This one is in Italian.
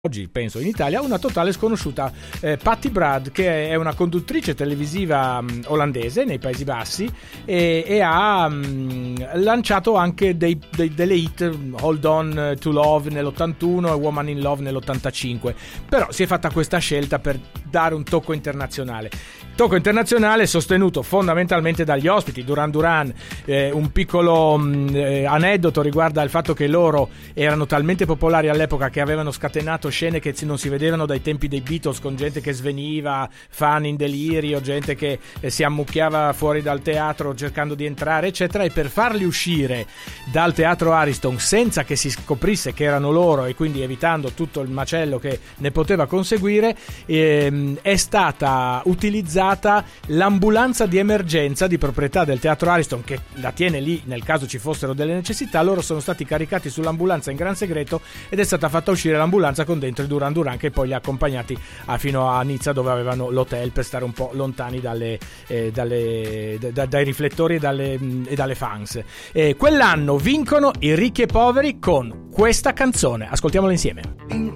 oggi penso in Italia, una totale sconosciuta, Patty Brad, che è una conduttrice televisiva olandese nei Paesi Bassi e ha lanciato anche delle hit, Hold On to Love nell'81 e Woman in Love nell'85, però si è fatta questa scelta per dare un tocco internazionale sostenuto fondamentalmente dagli ospiti. Duran Duran, un piccolo aneddoto riguarda il fatto che loro erano talmente popolari all'epoca che avevano scatenato scene che non si vedevano dai tempi dei Beatles, con gente che sveniva, fan in delirio, gente che si ammucchiava fuori dal teatro cercando di entrare eccetera, e per farli uscire dal teatro Ariston senza che si scoprisse che erano loro e quindi evitando tutto il macello che ne poteva conseguire, è stata utilizzata l'ambulanza di emergenza di proprietà del teatro Ariston, che la tiene lì nel caso ci fossero delle necessità. Loro sono stati caricati sull'ambulanza in gran segreto ed è stata fatta uscire l'ambulanza con dentro i Duran Duran, che poi li ha accompagnati fino a Nizza, dove avevano l'hotel per stare un po' lontani dai riflettori e dalle fans. Quell'anno vincono i Ricchi e Poveri con questa canzone, ascoltiamola insieme.